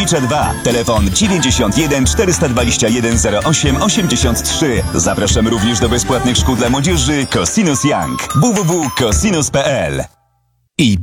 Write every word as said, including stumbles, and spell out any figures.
Mickiewicza dwa. Telefon dziewięćdziesiąt jeden czterysta dwadzieścia jeden zero osiem osiemdziesiąt trzy. Zapraszam również do bezpłatnych szkół dla młodzieży Cosinus Young. w w w kropka cosinus kropka p l. I